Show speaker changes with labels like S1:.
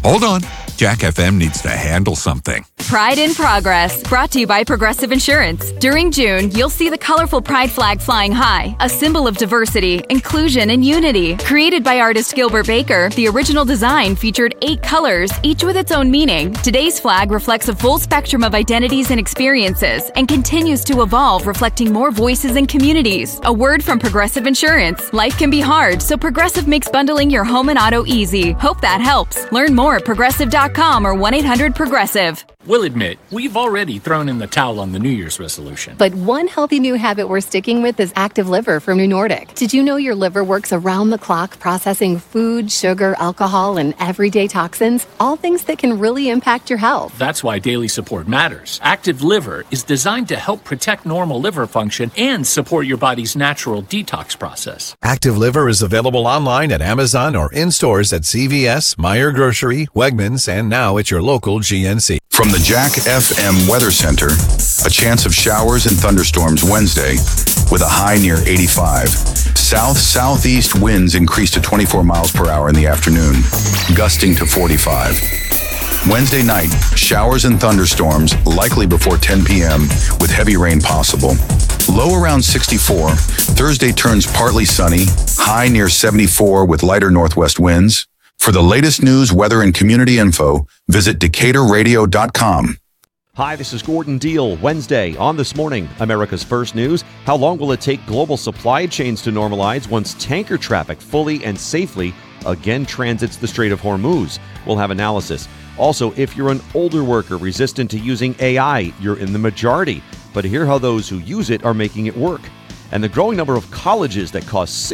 S1: Hold on. Jack FM needs to handle something.
S2: Pride in Progress, brought to you by Progressive Insurance. During June, you'll see the colorful Pride flag flying high, a symbol of diversity, inclusion, and unity. Created by artist Gilbert Baker, the original design featured 8 colors, each with its own meaning. Today's flag reflects a full spectrum of identities and experiences and continues to evolve, reflecting more voices and communities. A word from Progressive Insurance. Life can be hard, so Progressive makes bundling your home and auto easy. Hope that helps. Learn more at progressive.com or 1-800-PROGRESSIVE.
S3: We'll admit, we've already thrown in the towel on the New Year's resolution.
S4: But one healthy new habit we're sticking with is Active Liver from New Nordic. Did you know your liver works around the clock processing food, sugar, alcohol, and everyday toxins? All things that can really impact your health.
S3: That's why daily support matters. Active Liver is designed to help protect normal liver function and support your body's natural detox process.
S5: Active Liver is available online at Amazon or in stores at CVS, Meijer Grocery, Wegmans, and now at your local GNC.
S6: From the Jack FM Weather Center, a chance of showers and thunderstorms Wednesday with a high near 85. South-southeast winds increase to 24 miles per hour in the afternoon, gusting to 45. Wednesday night, showers and thunderstorms likely before 10 p.m. with heavy rain possible. Low around 64. Thursday turns partly sunny, high near 74 with lighter northwest winds. For the latest news, weather, and community info, visit DecaturRadio.com.
S7: Hi, this is Gordon Deal. Wednesday on This Morning, America's First News. How long will it take global supply chains to normalize once tanker traffic fully and safely again transits the Strait of Hormuz? We'll have analysis. Also, if you're an older worker resistant to using AI, you're in the majority. But hear how those who use it are making it work. And the growing number of colleges that cost